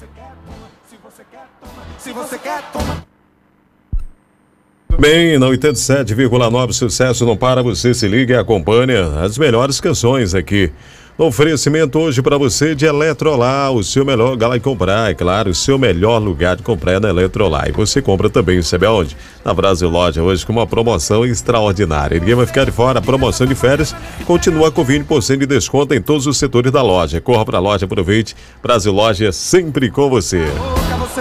Se você quer, toma. Bem, na 87,9 sucesso não para, você se liga e acompanha as melhores canções aqui. Oferecimento hoje para você de Eletrolar, o seu melhor lugar de comprar, é claro, o seu melhor lugar de comprar é na Eletrolar. E você compra também, sabe aonde? Na Brasil Loja, hoje com uma promoção extraordinária. Ninguém vai ficar de fora, a promoção de férias continua com 20% de desconto em todos os setores da loja. Corra para a loja, aproveite. Brasil Loja sempre com você.